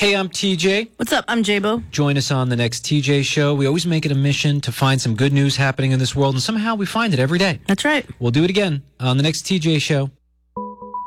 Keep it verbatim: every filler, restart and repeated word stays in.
Hey, I'm T J. What's up? I'm J-Bo. Join us on the next T J show. We always make it a mission to find some good news happening in this world, and somehow we find it every day. That's right. We'll do it again on the next T J show.